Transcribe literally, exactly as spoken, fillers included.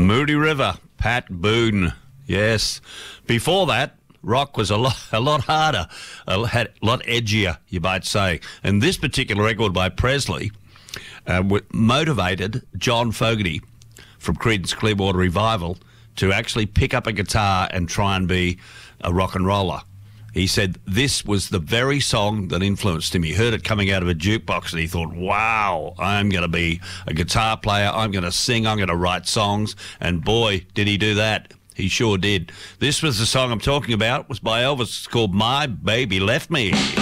Moody River, Pat Boone. Yes. Before that, rock was a lot, a lot harder, a lot, a lot edgier, you might say. And this particular record by Presley uh, motivated John Fogerty from Creedence Clearwater Revival to actually pick up a guitar and try and be a rock and roller. He said this was the very song that influenced him. He heard it coming out of a jukebox and he thought, wow, I'm going to be a guitar player. I'm going to sing. I'm going to write songs. And boy, did he do that. He sure did. This was the song I'm talking about. It was by Elvis. It's called My Baby Left Me.